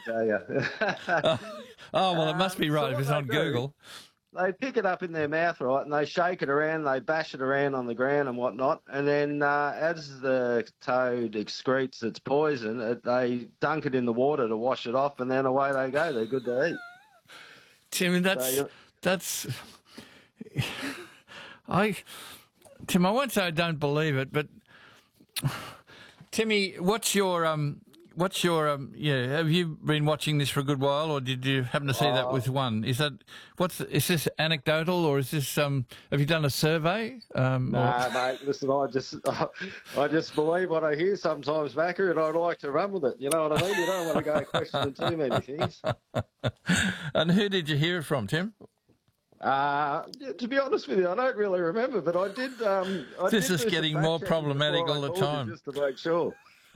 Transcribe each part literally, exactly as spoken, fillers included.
tell you. oh, oh, well, it must be right so if it's what on they do, Google. They pick it up in their mouth, right, and they shake it around, they bash it around on the ground and whatnot, and then uh, as the toad excretes its poison, it, they dunk it in the water to wash it off, and then away they go. They're good to eat. Tim, that's... So that's... I... Tim, I won't say I don't believe it, but... Timmy, what's your... um? What's your, um, yeah, have you been watching this for a good while, or did you happen to see oh. that with one? Is that, what's, is this anecdotal, or is this, um, have you done a survey? Um, nah, or... mate, listen, I just, I, I just believe what I hear sometimes, Macca, and I'd like to run with it, you know what I mean? You don't want to go questioning too many things. And who did you hear it from, Tim? Uh, to be honest with you, I don't really remember, but I did, um... I this did is getting more problematic all the time. Just to make sure.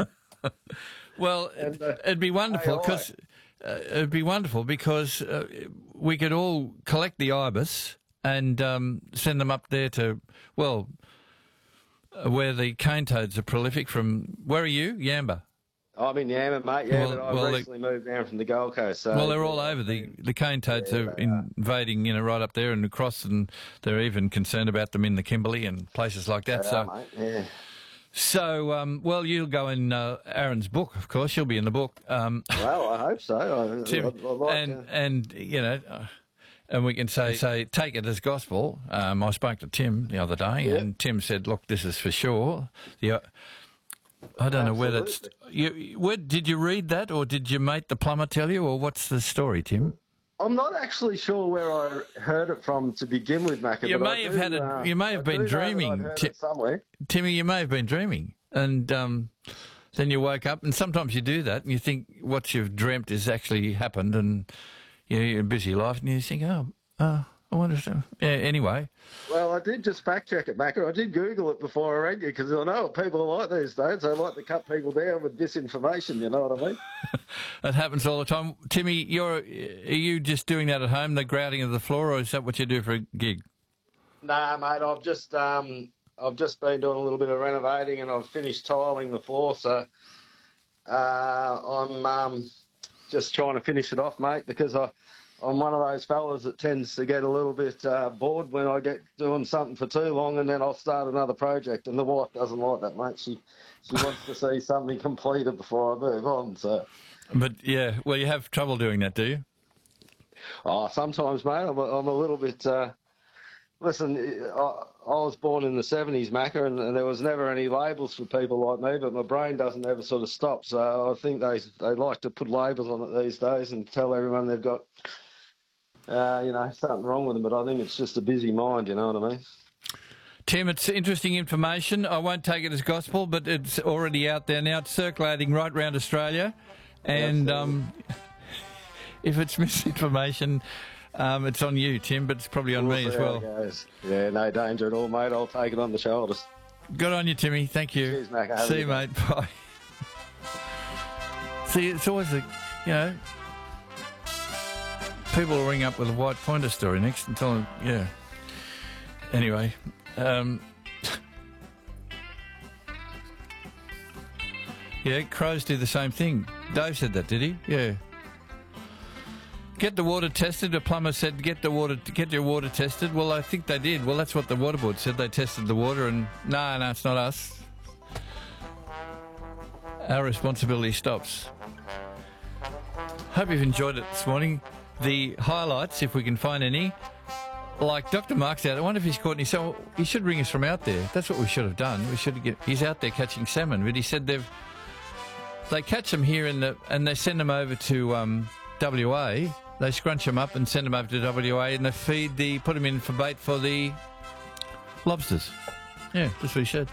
Well, and, uh, it'd be wonderful because uh, it'd be wonderful because uh, we could all collect the ibis and um, send them up there to, well, uh, where the cane toads are prolific from. Where are you? Yamba. I'm in Yamba, mate. Yeah, well, but I've well, recently they, moved down from the Gold Coast. So well, they're all over. The the cane toads yeah, are invading, you know, right up there and across, and they're even concerned about them in the Kimberley and places like that. They so. Are, mate. Yeah. So, um, well, you'll go in uh, Aaron's book, of course. You'll be in the book. Um, well, I hope so. I, Tim, I'd, I'd like and, to... and, you know, uh, and we can say, say take it as gospel. Um, I spoke to Tim the other day, yeah. and Tim said, look, this is for sure. The, uh, I don't Absolutely. know whether it's... You, where, did you read that, or did your mate the plumber tell you, or what's the story, Tim? I'm not actually sure where I heard it from to begin with, Macca. You may I have do, had it. Uh, you may have I been dreaming, Ti- somewhere. Timmy. You may have been dreaming, and um, then you woke up. And sometimes you do that, and you think what you've dreamt has actually happened, and you know, you're in a busy life, and you think, oh, uh, I wonder. If, yeah, anyway. Well, I did just fact check it, Macca. I did Google it before I rang you because I know what people are like these days. They like to cut people down with disinformation. You know what I mean? That happens all the time. Timmy, you're, are you just doing that at home, the grouting of the floor, or is that what you do for a gig? Nah, mate, I've just um, I've just been doing a little bit of renovating and I've finished tiling the floor, so uh, I'm um, just trying to finish it off, mate, because I, I'm one of those fellas that tends to get a little bit uh, bored when I get doing something for too long, and then I'll start another project, and the wife doesn't like that, mate. She she wants to see something completed before I move on, so... But, yeah, well, you have trouble doing that, do you? Oh, sometimes, mate. I'm a, I'm a little bit... Uh, listen, I, I was born in the seventies, Macca, and, and there was never any labels for people like me, but my brain doesn't ever sort of stop, so I think they they like to put labels on it these days and tell everyone they've got, uh, you know, something wrong with them, but I think it's just a busy mind, you know what I mean? Tim, it's interesting information. I won't take it as gospel, but it's already out there now. It's circulating right around Australia. And um, if it's misinformation, um, it's on you, Tim, but it's probably on we'll me as well. Yeah, no danger at all, mate. I'll take it on the shoulders. Good on you, Timmy. Thank you. Cheers, Mac. See you, mate. Bye. See, it's always a, you know, people will ring up with a white pointer story next and tell them, yeah. Anyway, um... yeah, crows do the same thing. Dave said that, did he? Yeah. Get the water tested. A plumber said, get the water, get your water tested. Well, I think they did. Well, that's what the water board said. They tested the water and, no, no, it's not us. Our responsibility stops. Hope you've enjoyed it this morning. The highlights, if we can find any, like Doctor Mark's out. I wonder if he's caught any. So he should ring us from out there. That's what we should have done. We should get. He's out there catching salmon, but he said they've. They catch them here in the, and they send them over to um, W A. They scrunch them up and send them over to W A, and they feed the, put them in for bait for the lobsters. Yeah, that's what he said.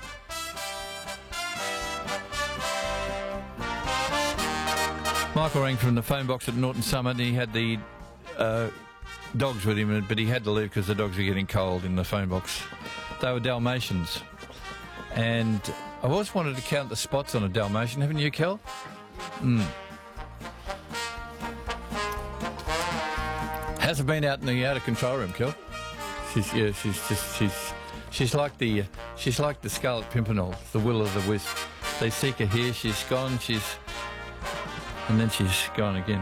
Michael rang from the phone box at Norton Summit, and he had the uh, dogs with him, but he had to leave because the dogs were getting cold in the phone box. They were Dalmatians, and I've always wanted to count the spots on a Dalmatian, haven't you, Kel? Mm. Hasn't been out in the out of control room, Kel. She's yeah, she's just she's she's like the she's like the Scarlet Pimpernel, the will of the wisp. They seek her here, she's gone, she's and then she's gone again.